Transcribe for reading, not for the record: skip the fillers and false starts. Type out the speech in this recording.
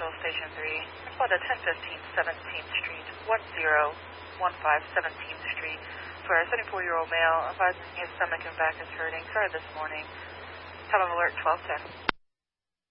Central Station 3. Call to 1015 17th Street, 1015 17th Street. For a 74-year-old male, advising his stomach and back is hurting. Started this morning. Time of alert 1210.